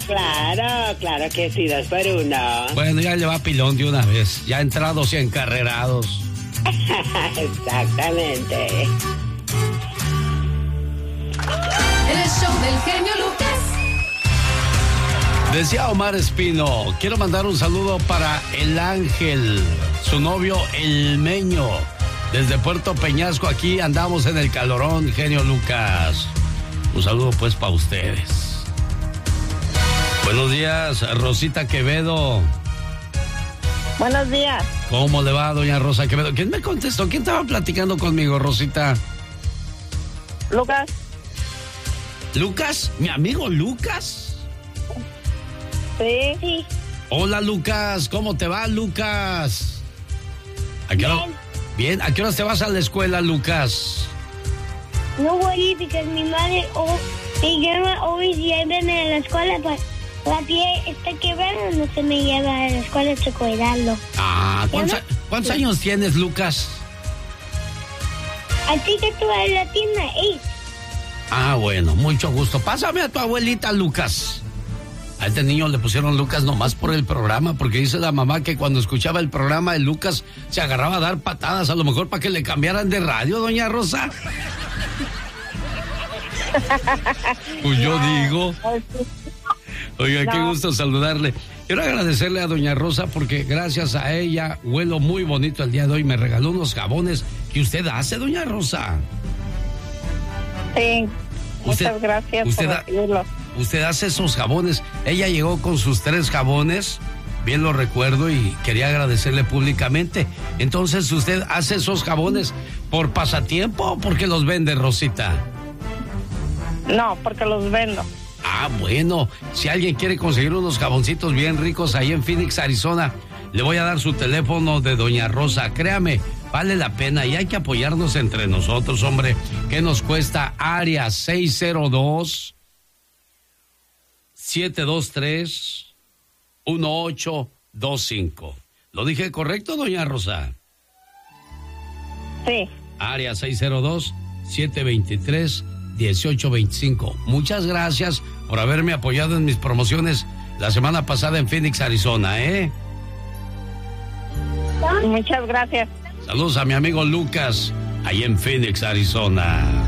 claro que sí, 2 por 1. Bueno, ya le va pilón de una vez, ya entrados y encarrerados. Exactamente. El show del genio Lucas. Decía Omar Espino, quiero mandar un saludo para el Ángel, su novio El Meño. Desde Puerto Peñasco, aquí andamos en el calorón, genio Lucas. Un saludo pues para ustedes. Buenos días, Rosita Quevedo. Buenos días. ¿Cómo le va, doña Rosa Quevedo? ¿Quién me contestó? ¿Quién estaba platicando conmigo, Rosita? Lucas. ¿Lucas? ¿Mi amigo Lucas? Sí. Hola, Lucas. ¿Cómo te va, Lucas? ¿A qué hora? Bien. ¿A qué horas te vas a la escuela, Lucas? No voy porque mi madre me lleva hoy llevarme a la escuela, pues la pie está quebrada, no se me lleva a la escuela a cuidarlo. Ah, ¿cuántos años tienes, Lucas? Así que tú vas a la tienda, Ah, bueno, mucho gusto. Pásame a tu abuelita, Lucas. A este niño le pusieron Lucas nomás por el programa, porque dice la mamá que cuando escuchaba el programa de Lucas se agarraba a dar patadas, a lo mejor para que le cambiaran de radio, doña Rosa. Pues yo digo. Oiga, qué gusto saludarle. Quiero agradecerle a doña Rosa porque gracias a ella huelo muy bonito el día de hoy. Me regaló unos jabones que usted hace, doña Rosa. Sí, muchas gracias por recibirlos. Usted hace esos jabones. Ella llegó con sus 3 jabones, bien lo recuerdo, y quería agradecerle públicamente. Entonces, ¿usted hace esos jabones por pasatiempo o porque los vende, Rosita? No, porque los vendo. Ah, bueno, si alguien quiere conseguir unos jaboncitos bien ricos ahí en Phoenix, Arizona, le voy a dar su teléfono de doña Rosa. Créame, vale la pena y hay que apoyarnos entre nosotros, hombre. ¿Qué nos cuesta? Área 602-723-1825. ¿Lo dije correcto, doña Rosa? Sí. Área 602-723-1825. Muchas gracias por haberme apoyado en mis promociones la semana pasada en Phoenix, Arizona, ¿eh? Muchas gracias. Saludos a mi amigo Lucas, ahí en Phoenix, Arizona.